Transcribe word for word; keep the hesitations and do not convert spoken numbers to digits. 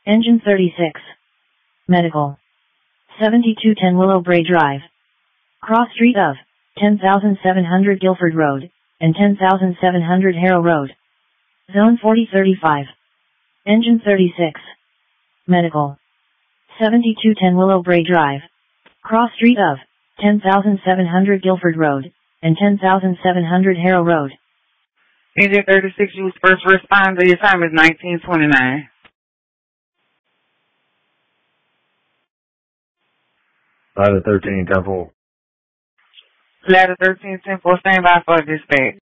Engine thirty-six. Medical. seventy-two ten Willow Brae Drive. Cross street of ten thousand seven hundred Guilford Road, and ten thousand seven hundred Harrow Road. Zone forty thirty-five. Engine thirty-six. Medical. seventy-two ten Willow Brae Drive. Cross street of ten thousand seven hundred Guilford Road, and ten thousand seven hundred Harrow Road. Engine thirty-six, use first responder. Your time is nineteen twenty-nine. Ladder thirteen, ten four. Ladder thirteen, ten four, stand by for dispatch.